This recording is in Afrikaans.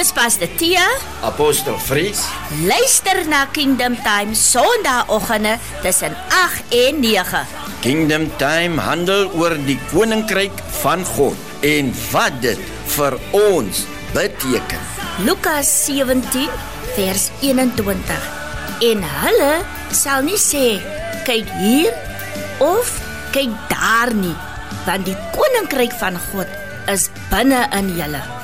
Dis Pastor Tia. Apostel Fries. Luister na Kingdom Time Sondagoggende tussen 8 en 9. Kingdom Time handel oor die koninkryk van God en wat dit vir ons beteken. Lukas 17 vers 21. En hulle sal nie sê, kyk hier of kyk daar nie, want die koninkryk van God is binne in julle.